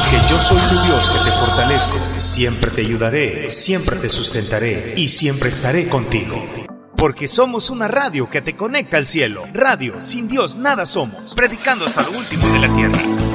porque yo soy tu Dios que te fortalezco, siempre te ayudaré, siempre te sustentaré y siempre estaré contigo. Porque somos una radio que te conecta al cielo. Radio, sin Dios nada somos, predicando hasta lo último de la tierra.